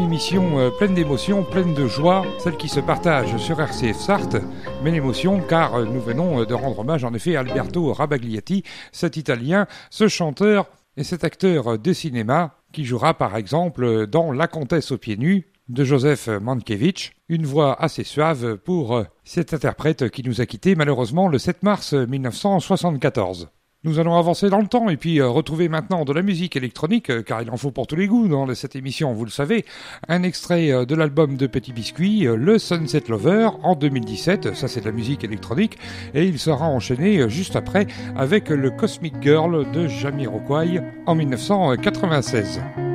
émission pleine d'émotions, pleine de joie, celle qui se partage sur RCF Sarthe, mais l'émotion car nous venons de rendre hommage en effet à Alberto Rabagliati, cet Italien, ce chanteur et cet acteur de cinéma qui jouera par exemple dans La Comtesse aux pieds nus de Joseph Mankiewicz, une voix assez suave pour cet interprète qui nous a quittés malheureusement le 7 mars 1974. Nous allons avancer dans le temps et puis retrouver maintenant de la musique électronique, car il en faut pour tous les goûts dans cette émission, vous le savez. Un extrait de l'album de Petit Biscuit, le Sunset Lover, en 2017, ça c'est de la musique électronique, et il sera enchaîné juste après avec le Cosmic Girl de Jamiroquai en 1996.